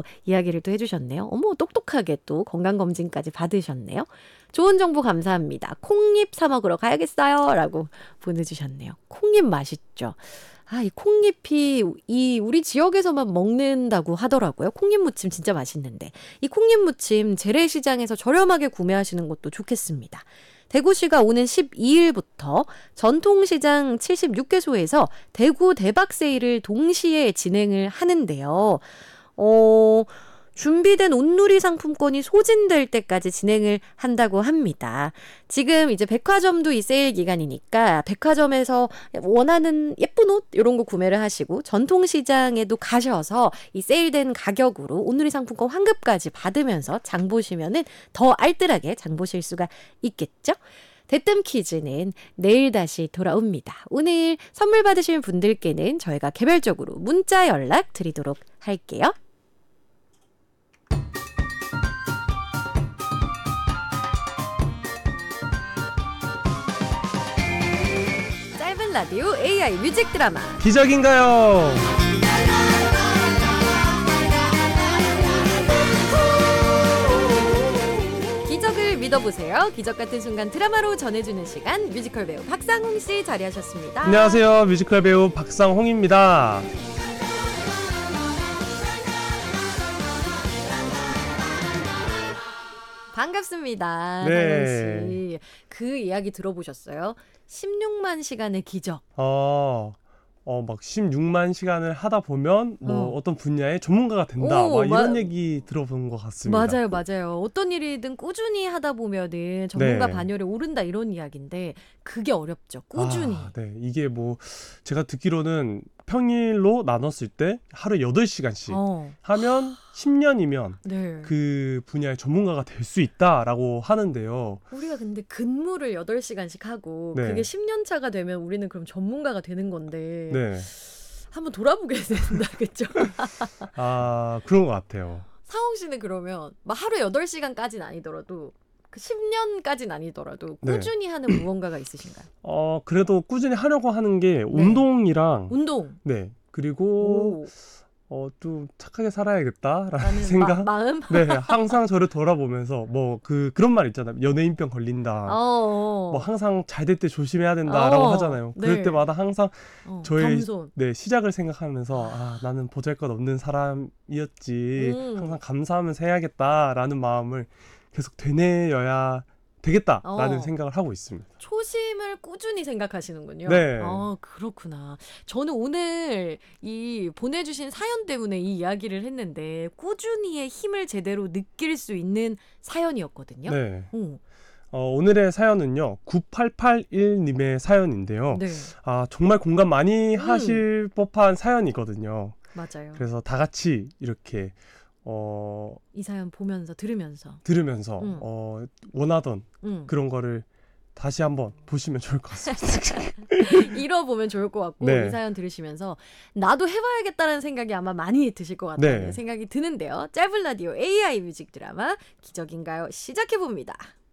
이야기를 또 해주셨네요. 어머, 똑똑하게 또 건강검진까지 받으셨네요. 좋은 정보 감사합니다. 콩잎 사 먹으러 가야겠어요. 라고 보내주셨네요. 콩잎 맛있죠. 이 콩잎이 우리 지역에서만 먹는다고 하더라고요. 콩잎 무침 진짜 맛있는데. 이 콩잎 무침 재래시장에서 저렴하게 구매하시는 것도 좋겠습니다. 대구시가 오는 12일부터 전통시장 76개소에서 대구 대박 세일을 동시에 진행을 하는데요. 준비된 온누리 상품권이 소진될 때까지 진행을 한다고 합니다. 지금 이제 백화점도 이 세일 기간이니까 백화점에서 원하는 예쁜 옷 이런 거 구매를 하시고 전통시장에도 가셔서 이 세일된 가격으로 온누리 상품권 환급까지 받으면서 장 보시면은 더 알뜰하게 장 보실 수가 있겠죠? 대뜸 퀴즈는 내일 다시 돌아옵니다. 오늘 선물 받으실 분들께는 저희가 개별적으로 문자 연락 드리도록 할게요. 라디오 AI 뮤직 드라마 기적인가요? 기적을 믿어보세요. 기적 같은 순간 드라마로 전해주는 시간, 뮤지컬 배우 박상홍 씨 자리하셨습니다. 안녕하세요. 뮤지컬 배우 박상홍입니다. 반갑습니다. 네. 상홍 씨. 그 이야기 들어보셨어요? 16만 시간의 기적. 막 16만 시간을 하다 보면 어떤 분야의 전문가가 된다. 이런 얘기 들어본 것 같습니다. 맞아요. 어떤 일이든 꾸준히 하다 보면은 전문가 네. 반열에 오른다 이런 이야기인데 그게 어렵죠. 꾸준히. 네. 이게 제가 듣기로는 평일로 나눴을 때 하루 8시간씩 하면 10년이면 네. 그 분야의 전문가가 될 수 있다라고 하는데요. 우리가 근데 근무를 8시간씩 하고 네. 그게 10년 차가 되면 우리는 그럼 전문가가 되는 건데 네. 한번 돌아보게 된다. 그렇죠? 그런 것 같아요. 상홍 씨는 그러면 하루 8시간까지는 아니더라도 10년까지는 아니더라도 꾸준히 하는 무언가가 있으신가요? 그래도 꾸준히 하려고 하는 게 운동이랑 네. 그리고 좀 착하게 살아야겠다라는 생각. 마음? 네, 항상 저를 돌아보면서 그런 말 있잖아요. 연예인병 걸린다. 항상 잘 될 때 조심해야 된다라고 하잖아요. 네. 그럴 때마다 항상 저의 겸손. 시작을 생각하면서 나는 보잘것없는 사람이었지. 항상 감사하면서 해야겠다라는 마음을 계속 되뇌어야 되겠다라는 생각을 하고 있습니다. 초심을 꾸준히 생각하시는군요. 네. 그렇구나. 저는 오늘 이 보내주신 사연 때문에 이 이야기를 했는데 꾸준히의 힘을 제대로 느낄 수 있는 사연이었거든요. 네. 오늘의 사연은요. 9881님의 사연인데요. 네. 정말 공감 많이 하실 법한 사연이거든요. 맞아요. 그래서 다 같이 이렇게 이 사연 들으면서 원하던 그런 거를 다시 한번 보시면 좋을 것 같습니다. 읽어보면 좋을 것 같고 네. 이 사연 들으시면서 나도 해봐야겠다는 생각이 아마 많이 드실 것 같다는 생각이 드는데요. 짧은 라디오 AI 뮤직 드라마 기적인가요? 시작해봅니다.